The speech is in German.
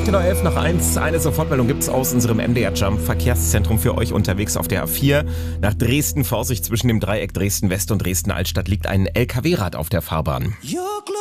Genau 11 nach 1. Eine Sofortmeldung gibt's aus unserem MDR Jump Verkehrszentrum für euch unterwegs auf der A4. Nach Dresden, Vorsicht, zwischen dem Dreieck Dresden-West und Dresden-Altstadt liegt ein LKW-Rad auf der Fahrbahn.